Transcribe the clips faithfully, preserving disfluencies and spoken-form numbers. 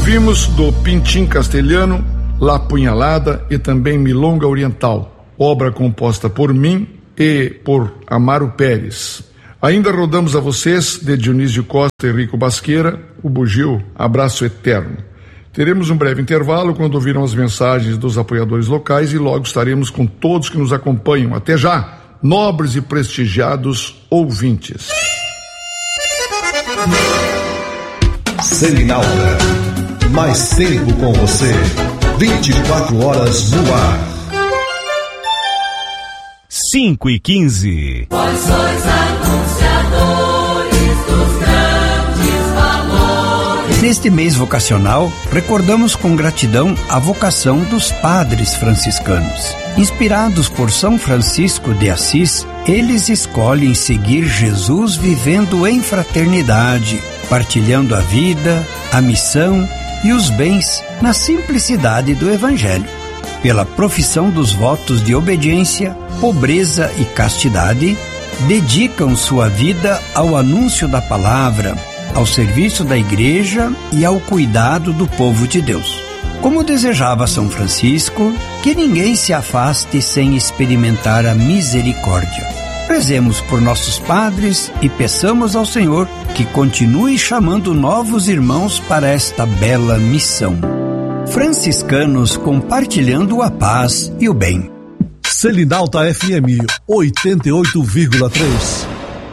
Ouvimos do Pintim Castelhano, La Punhalada e também Milonga Oriental, obra composta por mim e por Amaro Pérez. Ainda rodamos a vocês, de Dionísio Costa e Rico Basqueira, o bugio Abraço Eterno. Teremos um breve intervalo quando ouviram as mensagens dos apoiadores locais e logo estaremos com todos que nos acompanham. Até já, nobres e prestigiados ouvintes. Selinalta, mais tempo com você, vinte e quatro horas no ar. cinco e quinze. Quais sois anunciadores dos grandes valores? Neste mês vocacional, recordamos com gratidão a vocação dos padres franciscanos. Inspirados por São Francisco de Assis, eles escolhem seguir Jesus vivendo em fraternidade, partilhando a vida, a missão e os bens na simplicidade do Evangelho. Pela profissão dos votos de obediência, pobreza e castidade, dedicam sua vida ao anúncio da palavra, ao serviço da Igreja e ao cuidado do povo de Deus. Como desejava São Francisco, que ninguém se afaste sem experimentar a misericórdia. Rezemos por nossos padres e peçamos ao Senhor que continue chamando novos irmãos para esta bela missão. Franciscanos compartilhando a paz e o bem. Selinalta F M oitenta e oito vírgula três.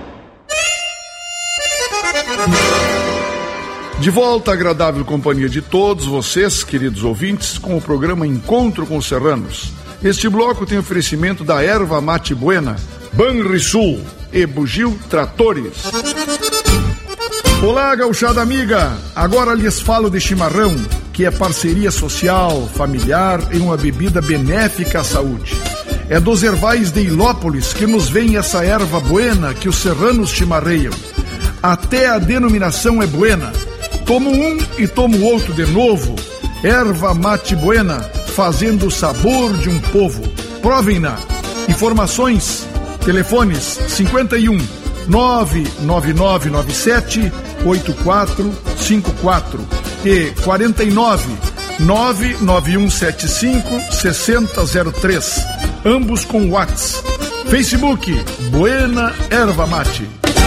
De volta à agradável companhia de todos vocês, queridos ouvintes, com o programa Encontro com os Serranos. Este bloco tem oferecimento da Erva Mate Buena, Banrisul e Bugio Tratores. Olá, gauchada amiga! Agora lhes falo de chimarrão, que é parceria social, familiar e uma bebida benéfica à saúde. É dos ervais de Ilópolis que nos vem essa erva buena que os serranos chimarreiam. Até a denominação é buena. Tomo um e tomo outro de novo. Erva Mate Buena, fazendo o sabor de um povo. Provem-na. Informações, telefones cinquenta e um, nove nove nove nove sete, oito quatro cinco quatro e quarenta e nove, nove nove um sete cinco, seis zero zero três. Ambos com WhatsApp. Facebook, Buena Erva Mate.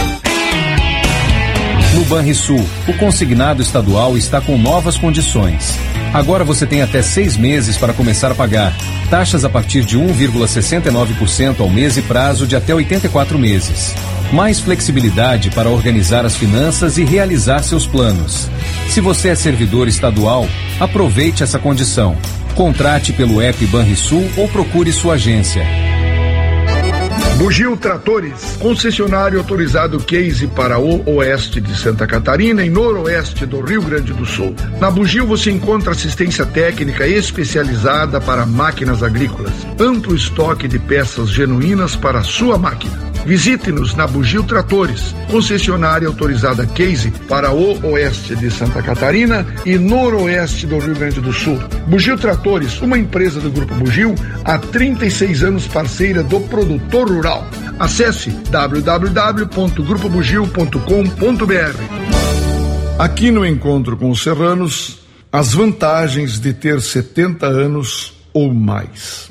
No Banrisul, o consignado estadual está com novas condições. Agora você tem até seis meses para começar a pagar. Taxas a partir de um vírgula sessenta e nove por cento ao mês e prazo de até oitenta e quatro meses. Mais flexibilidade para organizar as finanças e realizar seus planos. Se você é servidor estadual, aproveite essa condição. Contrate pelo app Banrisul ou procure sua agência. Bugio Tratores, concessionário autorizado Case para o oeste de Santa Catarina e noroeste do Rio Grande do Sul. Na Bugio você encontra assistência técnica especializada para máquinas agrícolas, amplo estoque de peças genuínas para a sua máquina. Visite-nos na Bugio Tratores, concessionária autorizada Case para o oeste de Santa Catarina e noroeste do Rio Grande do Sul. Bugio Tratores, uma empresa do Grupo Bugio, há trinta e seis anos parceira do produtor rural. Acesse w w w ponto grupo bugio ponto com ponto b r. Aqui no Encontro com os Serranos, as vantagens de ter setenta anos ou mais.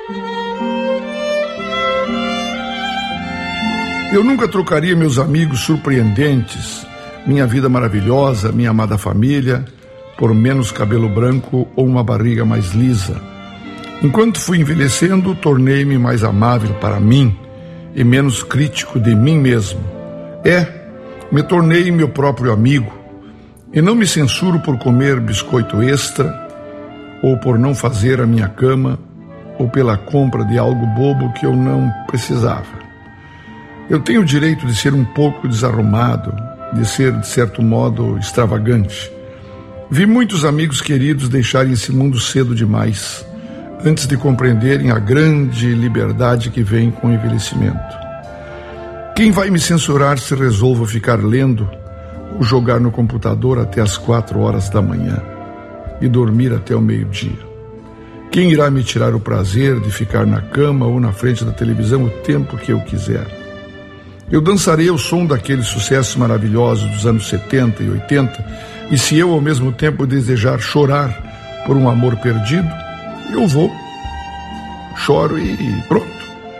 Eu nunca trocaria meus amigos surpreendentes, minha vida maravilhosa, minha amada família, por menos cabelo branco ou uma barriga mais lisa. Enquanto fui envelhecendo, tornei-me mais amável para mim e menos crítico de mim mesmo. É, me tornei meu próprio amigo e não me censuro por comer biscoito extra ou por não fazer a minha cama ou pela compra de algo bobo que eu não precisava. Eu tenho o direito de ser um pouco desarrumado, de ser, de certo modo, extravagante. Vi muitos amigos queridos deixarem esse mundo cedo demais, antes de compreenderem a grande liberdade que vem com o envelhecimento. Quem vai me censurar se resolvo ficar lendo ou jogar no computador até as quatro horas da manhã e dormir até o meio-dia? Quem irá me tirar o prazer de ficar na cama ou na frente da televisão o tempo que eu quiser? Eu dançarei ao som daqueles sucessos maravilhosos dos anos setenta e oitenta, E se eu, ao mesmo tempo, desejar chorar por um amor perdido, eu vou, choro e pronto.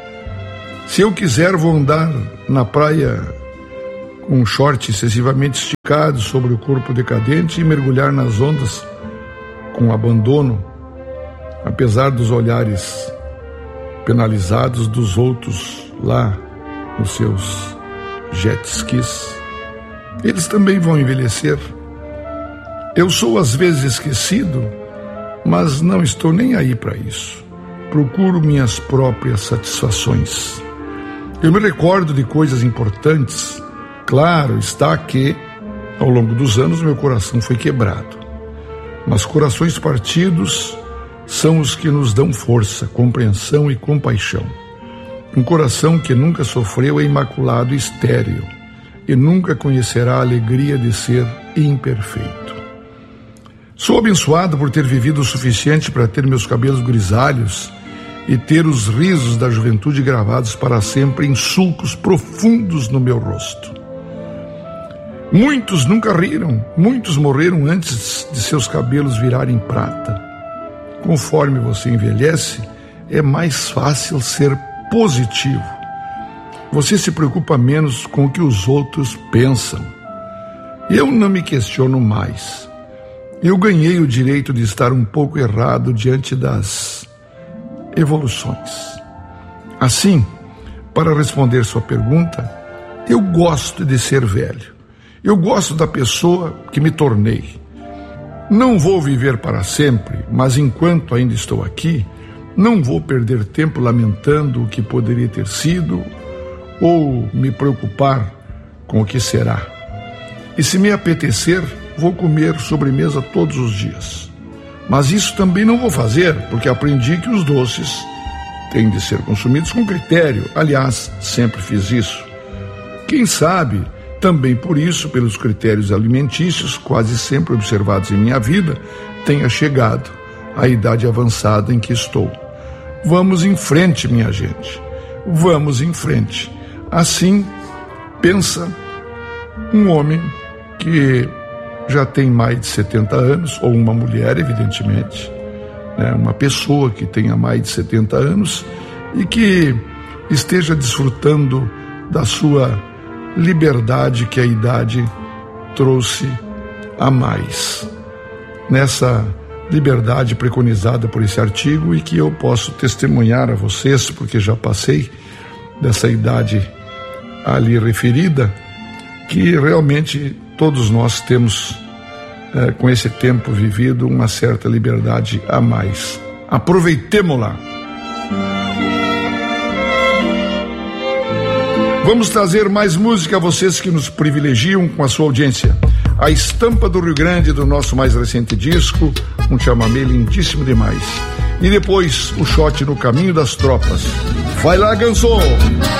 Se eu quiser, vou andar na praia com um short excessivamente esticado sobre o corpo decadente e mergulhar nas ondas com abandono, apesar dos olhares penalizados dos outros lá nos seus jet skis. Eles também vão envelhecer. Eu sou às vezes esquecido, mas não estou nem aí para isso. Procuro minhas próprias satisfações. Eu me recordo de coisas importantes. Claro está que, ao longo dos anos, meu coração foi quebrado. Mas corações partidos são os que nos dão força, compreensão e compaixão. Um coração que nunca sofreu é imaculado e estéril, e nunca conhecerá a alegria de ser imperfeito. Sou abençoado por ter vivido o suficiente para ter meus cabelos grisalhos e ter os risos da juventude gravados para sempre em sulcos profundos no meu rosto. Muitos nunca riram, muitos morreram antes de seus cabelos virarem prata. Conforme você envelhece, é mais fácil ser positivo. Você se preocupa menos com o que os outros pensam. Eu não me questiono mais. Eu ganhei o direito de estar um pouco errado diante das evoluções. Assim, para responder sua pergunta, eu gosto de ser velho. Eu gosto da pessoa que me tornei. Não vou viver para sempre, mas enquanto ainda estou aqui, não vou perder tempo lamentando o que poderia ter sido ou me preocupar com o que será. E se me apetecer, vou comer sobremesa todos os dias. Mas isso também não vou fazer, porque aprendi que os doces têm de ser consumidos com critério. Aliás, sempre fiz isso. Quem sabe, também por isso, pelos critérios alimentícios quase sempre observados em minha vida, tenha chegado à idade avançada em que estou. Vamos em frente, minha gente. Vamos em frente. Assim, pensa um homem que já tem mais de setenta anos, ou uma mulher, evidentemente, né? Uma pessoa que tenha mais de setenta anos e que esteja desfrutando da sua liberdade que a idade trouxe a mais. Nessa liberdade preconizada por esse artigo e que eu posso testemunhar a vocês, porque já passei dessa idade ali referida, que realmente todos nós temos, é, com esse tempo vivido, uma certa liberdade a mais. Aproveitemo-la. Vamos trazer mais música a vocês que nos privilegiam com a sua audiência. A estampa do Rio Grande do nosso mais recente disco, um chamamé lindíssimo demais. E depois o shot no caminho das tropas. Vai lá, Ganso!